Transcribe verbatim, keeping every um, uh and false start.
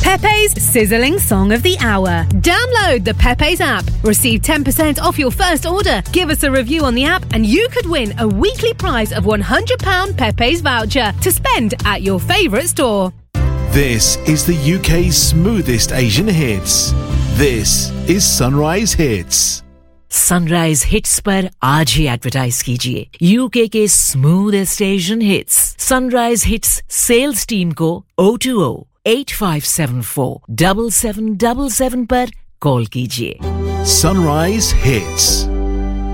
Pepe's Sizzling Song of the Hour. Download the Pepe's app. Receive ten percent off your first order. Give us a review on the app and you could win a weekly prize of one hundred pounds Pepe's voucher to spend at your favourite store. This is the U K's smoothest Asian hits. This is Sunrise Hits. Sunrise Hits पर आज ही advertise कीजिए UK के smoothest Asian hits sunrise hits sales team को oh two oh eight five seven four seven seven seven seven पर call कीजिए Sunrise Hits.